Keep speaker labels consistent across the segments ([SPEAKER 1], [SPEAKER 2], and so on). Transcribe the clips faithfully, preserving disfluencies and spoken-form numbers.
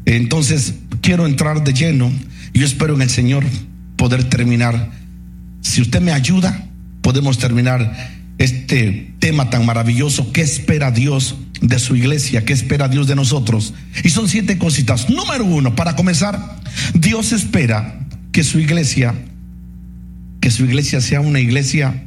[SPEAKER 1] Entonces quiero entrar de lleno. Yo espero en el Señor poder terminar. Si usted me ayuda, podemos terminar este tema tan maravilloso. ¿Qué espera Dios de su iglesia? ¿Qué espera Dios de nosotros? Y son siete cositas. Número uno, para comenzar, Dios espera que su iglesia, que su iglesia sea una iglesia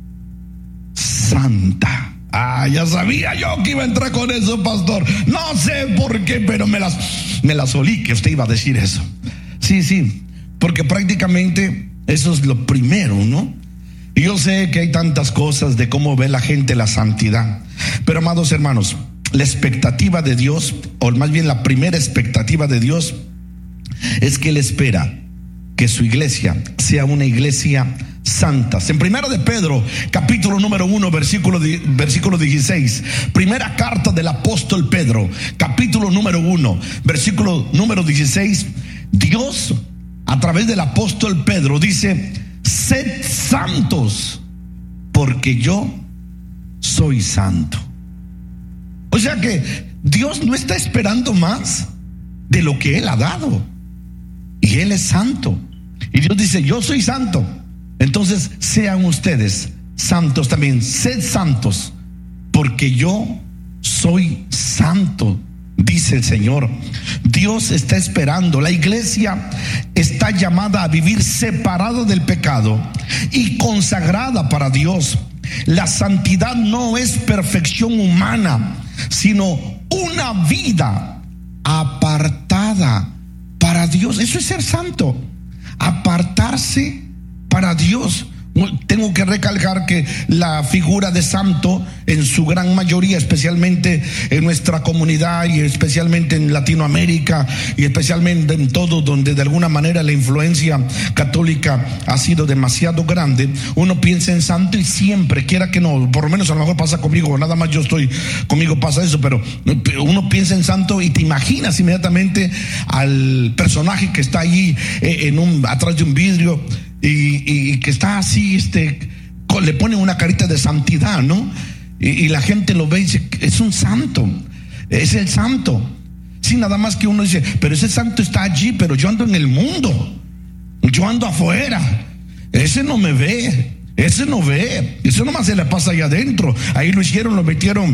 [SPEAKER 1] santa. Ah, ya sabía yo que iba a entrar con eso, pastor. No sé por qué, pero me las, me las olí que usted iba a decir eso. Sí, sí, porque prácticamente eso es lo primero, ¿no? Y yo sé que hay tantas cosas de cómo ve la gente la santidad, pero amados hermanos, la expectativa de Dios, o más bien la primera expectativa de Dios, es que Él espera que su iglesia sea una iglesia santa. En primera de Pedro, capítulo número uno, versículo, versículo dieciséis, primera carta del apóstol Pedro, capítulo número uno, versículo número dieciséis, Dios a través del apóstol Pedro dice: sed santos, porque yo soy santo. O sea que Dios no está esperando más de lo que Él ha dado, y Él es santo. Y Dios dice: yo soy santo, entonces sean ustedes santos también. Sed santos, porque yo soy santo, dice el Señor. Dios está esperando. La iglesia está llamada a vivir separada del pecado y consagrada para Dios. La santidad no es perfección humana, sino una vida apartada para Dios. Eso es ser santo, apartarse para Dios. Tengo que recalcar que la figura de santo, en su gran mayoría, especialmente en nuestra comunidad y especialmente en Latinoamérica y especialmente en todo donde de alguna manera la influencia católica ha sido demasiado grande, uno piensa en santo y siempre, quiera que no, por lo menos a lo mejor pasa conmigo, nada más yo estoy, conmigo pasa eso, pero uno piensa en santo y te imaginas inmediatamente al personaje que está allí en un, atrás de un vidrio, Y, y que está así, este, le ponen una carita de santidad, ¿no? Y, y la gente lo ve y dice: es un santo, es el santo. Sí, nada más que uno dice: pero ese santo está allí, pero yo ando en el mundo, yo ando afuera, ese no me ve, ese no ve, eso nomás se le pasa allá adentro. Ahí lo hicieron, lo metieron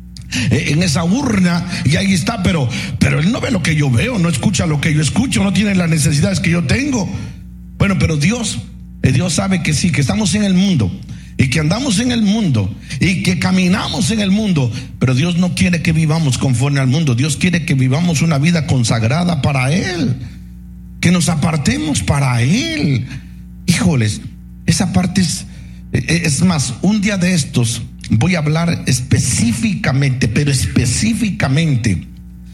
[SPEAKER 1] en esa urna y ahí está, pero, pero él no ve lo que yo veo, no escucha lo que yo escucho, no tiene las necesidades que yo tengo. Bueno, pero Dios, Dios sabe que sí, que estamos en el mundo y que andamos en el mundo y que caminamos en el mundo, pero Dios no quiere que vivamos conforme al mundo. Dios quiere que vivamos una vida consagrada para Él, que nos apartemos para Él. Híjoles, esa parte es, es más, un día de estos voy a hablar específicamente, pero específicamente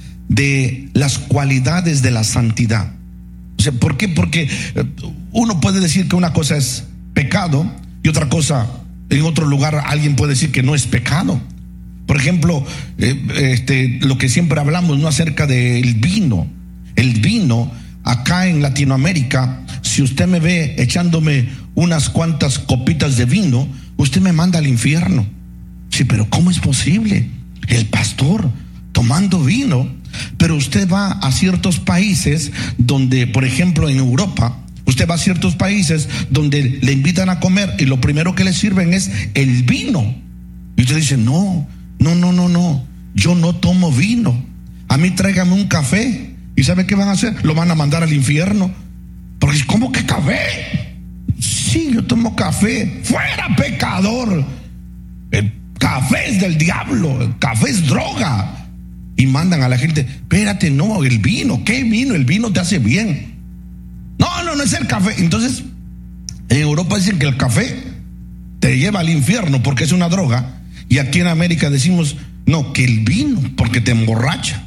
[SPEAKER 1] de las cualidades de la santidad. O sea, ¿por qué? Porque uno puede decir que una cosa es pecado y otra cosa, en otro lugar alguien puede decir que no es pecado. Por ejemplo, eh, este, lo que siempre hablamos, ¿no?, acerca del vino. El vino, acá en Latinoamérica, si usted me ve echándome unas cuantas copitas de vino, usted me manda al infierno. Sí, pero ¿cómo es posible? El pastor tomando vino. Pero usted va a ciertos países donde, por ejemplo, en Europa, usted va a ciertos países donde le invitan a comer y lo primero que le sirven es el vino. Y usted dice: no, no, no, no, no, yo no tomo vino. A mí tráigame un café. ¿Y sabe qué van a hacer? Lo van a mandar al infierno. Porque, ¿cómo que café? Sí, yo tomo café. ¡Fuera, pecador! El café es del diablo, el café es droga. Y mandan a la gente: espérate, no, el vino, ¿qué vino? El vino te hace bien. No, no, no es el café. Entonces, en Europa dicen que el café te lleva al infierno porque es una droga. Y aquí en América decimos: no, que el vino porque te emborracha.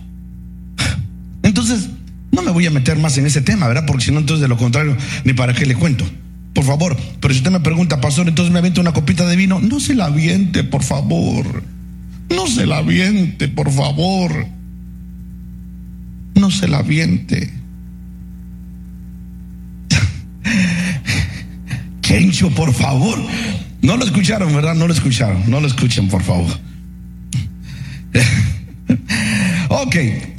[SPEAKER 1] Entonces, no me voy a meter más en ese tema, ¿verdad? Porque si no, entonces de lo contrario, ni para qué le cuento. Por favor, pero si usted me pregunta: pastor, entonces me aviento una copita de vino. No se la aviente, por favor. No se la aviente, por favor. No se la aviente. Kencho, por favor. No lo escucharon, ¿verdad? No lo escucharon. No lo escuchen, por favor. Ok.